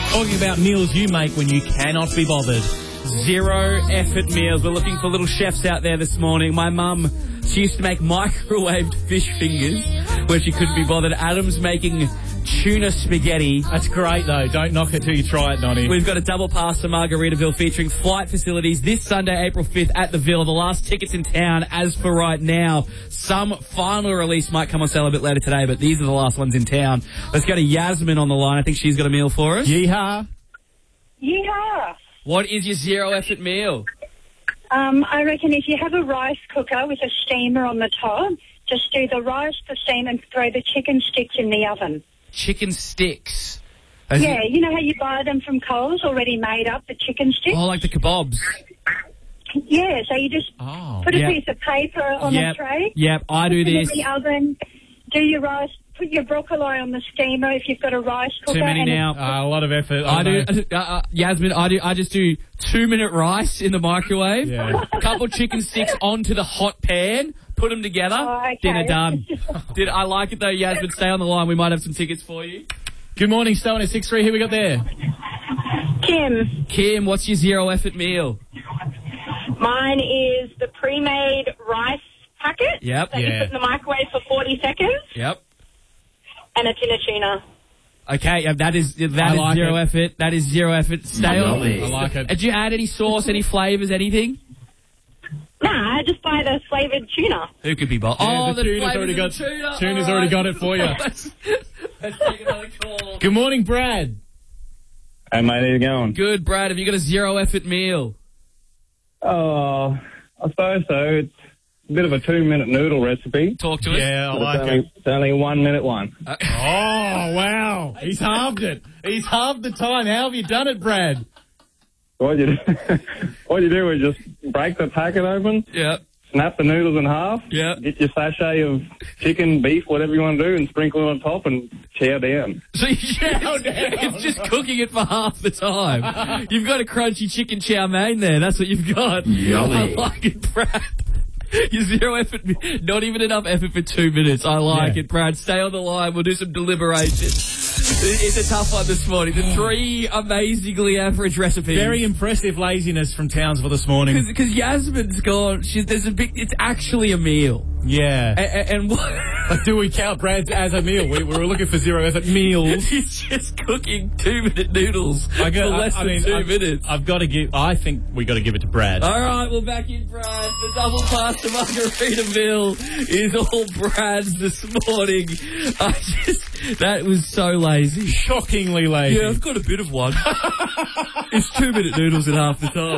Talking about meals you make when you cannot be bothered. Zero effort meals. We're looking for little chefs out there this morning. My mum, she used to make microwaved fish fingers where she couldn't be bothered. Adam's making tuna spaghetti. That's great, though. Don't knock it till you try it, Nonny. We've got a double pass to Margaritaville featuring flight facilities this Sunday, April 5th at the Ville. The last tickets in town as for right now. Some final release might come on sale a bit later today, but these are the last ones in town. Let's go to Yasmin on the line. I think she's got a meal for us. Yeehaw. Yeah. What is your zero effort meal? I reckon if you have a rice cooker with a steamer on the top, just do the rice, the steam, and throw the chicken sticks in the oven. Chicken sticks. Yeah, you know how you buy them from Coles already made up, the chicken sticks? Oh, like the kebabs. Yeah, so you just put a piece of paper on a tray. Yep, I do put it this. in the oven, do your rice, put your broccoli on the steamer if you've got a rice cooker. Too many now. A lot of effort. I do, Yasmin, I just do 2-minute rice in the microwave, Yeah. a couple chicken sticks onto the hot pan, put them together, okay. dinner done. I like it though, Yasmin. Stay on the line. We might have some tickets for you. Good morning, Stone at 6-3. Who we got there? Kim, what's your zero effort meal? Mine is the pre-made rice packet Yep. that you put in the microwave for 40 seconds, Yep. and a tin of tuna. Okay, that is like zero it. effort. That is zero effort. Stay on. I like it. Did you add any sauce, any flavours, anything? Nah, I just buy the flavoured tuna. Who could be bothered? Yeah, Oh, the tuna's already got tuna. Tuna's All already right. got it for you. Let's take another call. Good morning, Brad. Hey, mate, how you going? Good, Brad. Have you got a zero effort meal? Oh, I suppose so. It's a bit of a 2-minute noodle recipe. Talk to us. Yeah, I But like it's, it. only, it's only a 1-minute one. Oh, wow. He's halved it. He's halved the time. How have you done it, Brad? What you do is just break the packet open, Yep. snap the noodles in half, Yeah. get your sachet of chicken, beef, whatever you want to do, and sprinkle it on top and chow down. So it's just cooking it for half the time. You've got a crunchy chicken chow mein there. That's what you've got. Yummy. I like it, Brad. Your zero effort, not even enough effort for 2 minutes. I like it, Brad. Stay on the line. We'll do some deliberation. It's a tough one this morning. The 3 amazingly average recipes. Very impressive laziness from Townsville this morning. Because Yasmin's gone. It's actually a meal. Yeah. And what? But do we count Brad's as a meal? We were looking for zero effort meals. He's just cooking 2-minute noodles for less than 2 minutes. I think we got to give it to Brad. All right, we're back in, Brad. The double pass to Margaritaville is all Brad's this morning. That was so lazy. Shockingly lazy. Yeah, I've got a bit of one. It's 2-minute noodles in half the time.